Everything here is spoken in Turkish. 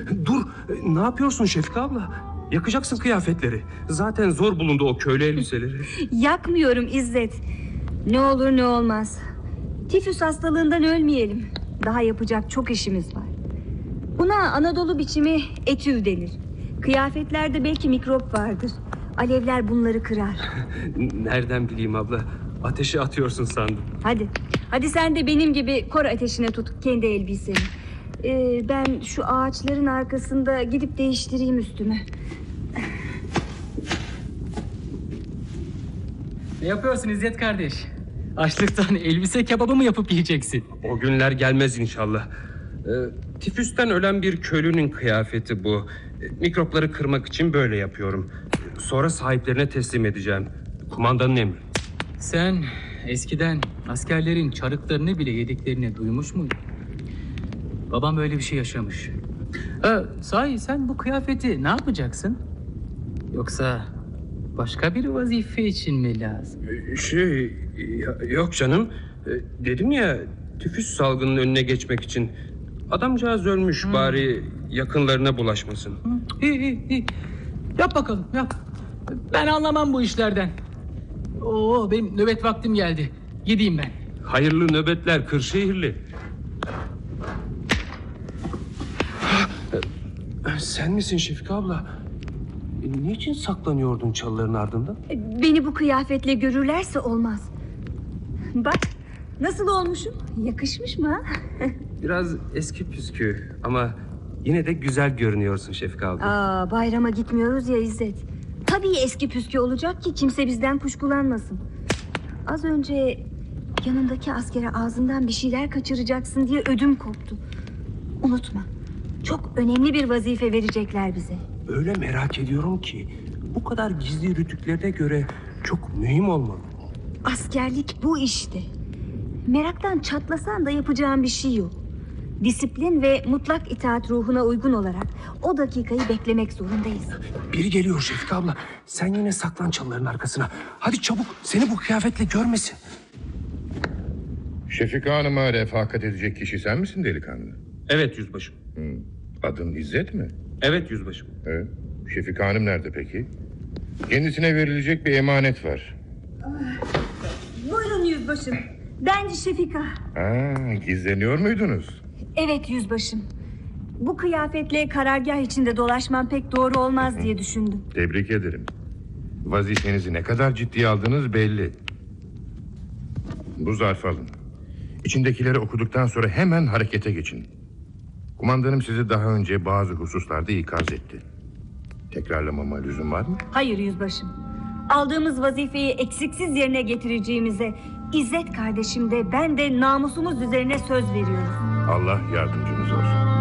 Dur, ne yapıyorsun Şefika abla? Yakacaksın kıyafetleri. Zaten zor bulundu o köylü elbiseleri. Yakmıyorum İzzet. Ne olur ne olmaz. Tifüs hastalığından ölmeyelim. Daha yapacak çok işimiz var. Buna Anadolu biçimi etüv denir. Kıyafetlerde belki mikrop vardır. Alevler bunları kırar. Nereden bileyim abla? Ateşe atıyorsun sandım. Hadi sen de benim gibi kor ateşine tut kendi elbiseni. Ben şu ağaçların arkasında gidip değiştireyim üstümü. Ne yapıyorsun İzzet kardeş? Açlıktan elbise kebabı mı yapıp yiyeceksin? O günler gelmez inşallah. Tifüsten ölen bir köylünün kıyafeti bu. Mikropları kırmak için böyle yapıyorum. Sonra sahiplerine teslim edeceğim. Kumandanın emri. Sen eskiden askerlerin çarıklarını bile yediklerini duymuş muydun? Babam öyle bir şey yaşamış. Sahi sen bu kıyafeti ne yapacaksın? Yoksa başka bir vazife için mi lazım? Yok canım. Dedim ya, tifüs salgının önüne geçmek için. Adamcağız ölmüş, bari yakınlarına bulaşmasın. İyi. Yap bakalım, yap. Ben anlamam bu işlerden. Benim nöbet vaktim geldi. Gideyim ben. Hayırlı nöbetler Kırşehirli. Sen misin Şefika abla? Niçin saklanıyordun çalıların ardında? Beni bu kıyafetle görürlerse olmaz. Bak nasıl olmuşum? Yakışmış mı ha? Biraz eski püskü ama yine de güzel görünüyorsun Şefika abla. Bayrama gitmiyoruz ya İzzet. Tabii eski püskü olacak ki kimse bizden kuşkulanmasın. Az önce yanındaki askere ağzından bir şeyler kaçıracaksın diye ödüm koptu. Unutma, çok önemli bir vazife verecekler bize. Öyle merak ediyorum ki bu kadar gizli rütüklerine göre çok mühim olmalı. Askerlik bu işte. Meraktan çatlasan da yapacağın bir şey yok. Disiplin ve mutlak itaat ruhuna uygun olarak o dakikayı beklemek zorundayız. Biri geliyor Şefika abla. Sen yine saklan çalıların arkasına. Hadi çabuk, seni bu kıyafetle görmesin. Şefika Hanım'a refakat edecek kişi sen misin delikanlı? Evet yüzbaşım. Adın İzzet mi? Evet yüzbaşım. Evet. Şefika Hanım nerede peki? Kendisine verilecek bir emanet var. Buyurun yüzbaşım. Ben Şefika. Gizleniyor muydunuz? Evet yüzbaşım. Bu kıyafetle karargah içinde dolaşmam pek doğru olmaz diye düşündüm. Tebrik ederim. Vazifenizi ne kadar ciddiye aldığınız belli. Bu zarfı alın. İçindekileri okuduktan sonra hemen harekete geçin. Kumandanım sizi daha önce bazı hususlarda ikaz etti. Tekrarlamama lüzum var mı? Hayır yüzbaşım. Aldığımız vazifeyi eksiksiz yerine getireceğimize İzzet kardeşim de ben de namusumuz üzerine söz veriyoruz. Allah yardımcınız olsun.